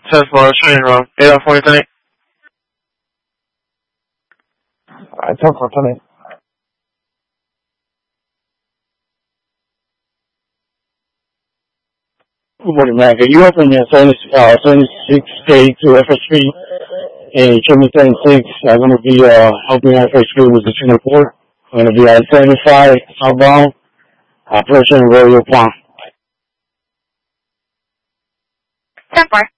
10-4, training room. 804 Lieutenant. Alright, 10-4, Lieutenant. Good morning, Mac. Are you open at 7682 FS Street and Trimmy 76? I'm going to be helping FS Street with the 204. I'm going to be at 75 southbound, Operation Royal Palm. 10-4.